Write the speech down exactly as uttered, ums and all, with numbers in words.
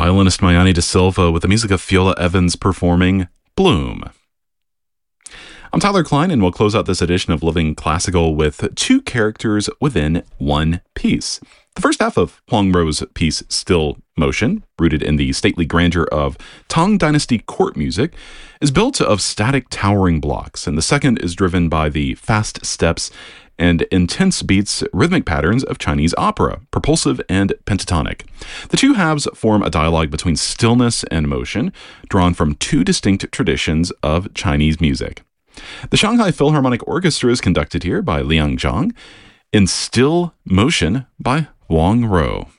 violinist Mayani da Silva with the music of Fiola Evans performing Bloom. I'm Tyler Klein, and we'll close out this edition of Living Classical with two characters within one piece. The first half of Huang Ruo's piece, Still Motion, rooted in the stately grandeur of Tang Dynasty court music, is built of static towering blocks, and the second is driven by the fast steps and intense beats, rhythmic patterns of Chinese opera, propulsive and pentatonic. The two halves form a dialogue between stillness and motion, drawn from two distinct traditions of Chinese music. The Shanghai Philharmonic Orchestra is conducted here by Liang Zhang, in Still Motion by Huang Ruo.